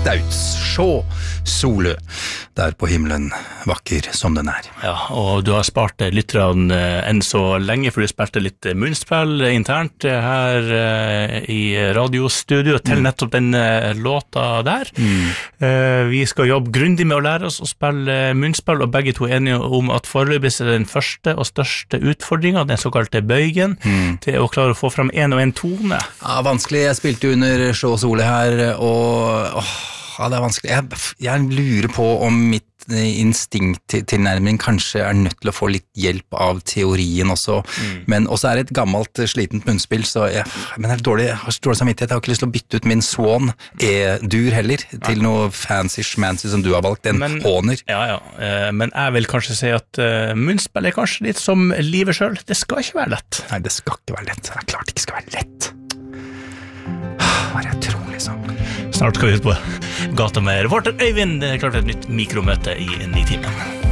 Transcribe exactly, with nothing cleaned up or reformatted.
Stauts. Sjå Solø, der på himmelen vakker som den er. Ja, og du har spart lytterne enn så lenge, for du spilte litt munnspill internt her i radiostudio til nettopp den låta der. Mm. Vi skal jobbe grundig med å lære oss å spille munnspill, og begge to er enige om at foreløpig er den første og største utfordringen, den såkalte bøygen, mm. til å klare å få frem en og en tone. Ja, vanskelig. Jeg spilte under Sjå Solø her, og åh, ja, det er vanskelig. Jeg, jeg lurer på om mitt instinkttilnærming kanskje er nødt til å få litt hjelp av teorien også, mm. men også er det et gammelt slitent munnspill, så jeg, men jeg har dårlig, jeg har dårlig samvittighet. Jeg har ikke lyst til å bytte ut min Swan E-dur heller, ja. Til noe fancy-schmancy som du har valgt, en men, håner. Ja, ja, uh, men jeg vil kanskje si at uh, munnspill er kanskje litt som livet selv. Det skal ikke være lett. Nei, det skal ikke være lett. Det er klart det ikke skal være lett. Hva er det jeg tror, liksom? Snart skal vi ut på gata med reporter Øyvind. Det er klart et nytt mikromøte i Nitimen.